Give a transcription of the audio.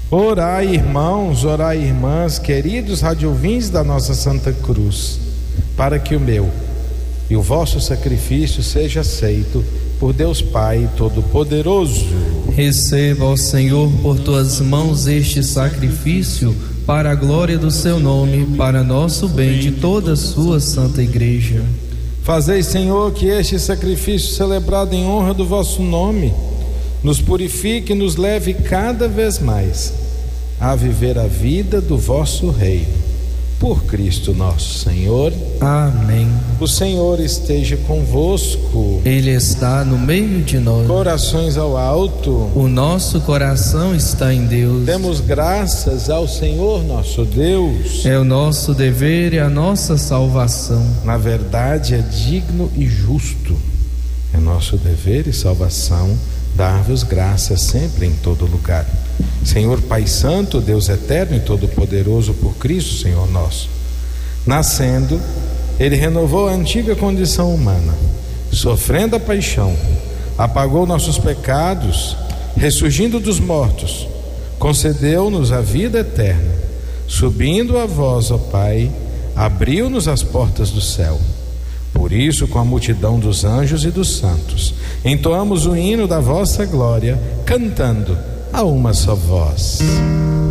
Orai, irmãos, orai, irmãs, queridos radiovintes da nossa Santa Cruz, para que o meu e o vosso sacrifício seja aceito por Deus Pai Todo-Poderoso. Receba, ó Senhor, por tuas mãos este sacrifício, para a glória do seu nome, para nosso bem de toda a sua santa igreja. Fazei, Senhor, que este sacrifício celebrado em honra do vosso nome nos purifique e nos leve cada vez mais a viver a vida do vosso reino. Por Cristo nosso Senhor. Amém. O Senhor esteja convosco. Ele está no meio de nós. Corações ao alto. O nosso coração está em Deus. Demos graças ao Senhor nosso Deus. É o nosso dever e a nossa salvação. Na verdade, é digno e justo. É nosso dever e salvação dar-vos graças sempre em todo lugar. Senhor Pai Santo, Deus eterno e todo-poderoso, por Cristo, Senhor nosso. Nascendo, Ele renovou a antiga condição humana, sofrendo a paixão, apagou nossos pecados, ressurgindo dos mortos, concedeu-nos a vida eterna, subindo a vós, ó Pai, abriu-nos as portas do céu. Por isso, com a multidão dos anjos e dos santos, entoamos o hino da vossa glória, cantando a uma só voz.